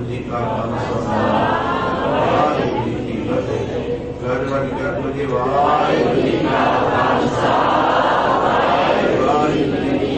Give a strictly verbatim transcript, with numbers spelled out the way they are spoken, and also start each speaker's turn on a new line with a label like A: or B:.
A: जी का खालसा वाहिगुरू जी की फतेह। गड़बड़ कर मुझे वाहिगुरू जी का